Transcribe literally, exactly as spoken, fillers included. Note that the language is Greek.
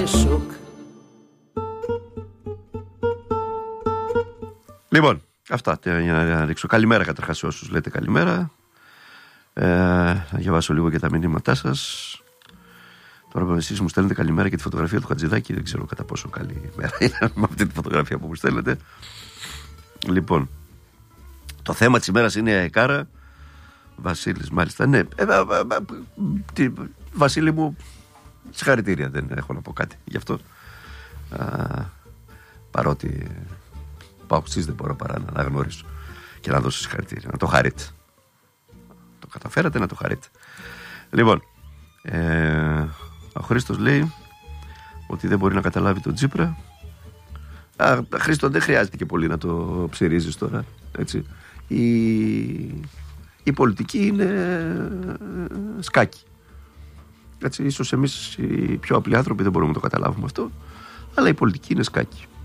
σοκ. Λοιπόν, αυτά για να ρίξω. Καλημέρα καταρχάς σε όσους λέτε καλημέρα. Ε, να διαβάσω λίγο και τα μηνύματά σας. Τώρα εσείς μου στέλνετε καλημέρα και τη φωτογραφία του Χατζηδάκη. Δεν ξέρω κατά πόσο καλή μέρα είναι με αυτή τη φωτογραφία που μου στέλνετε. Λοιπόν, το θέμα της ημέρας είναι η ΑΕΚΑΡΑ. Βασίλης, μάλιστα. Ναι, ε, ε, ε, τι, Βασίλη μου, συγχαρητήρια. Δεν έχω να πω κάτι γι' αυτό. Α, παρότι πάω στις δεν μπορώ παρά να αναγνωρίσω και να δώσω συγχαρητήρια. Να το χαρείτε. Το καταφέρατε, να το χαρείτε. Λοιπόν, ε, ο Χρήστος λέει ότι δεν μπορεί να καταλάβει τον Τσίπρα. Α, Χρήστο, δεν χρειάζεται και πολύ να το ψηρίζεις τώρα, έτσι. Η, η πολιτική είναι σκάκι. Έτσι, ίσως εμείς οι πιο απλοί άνθρωποι δεν μπορούμε να το καταλάβουμε αυτό, αλλά η πολιτική είναι σκάκι.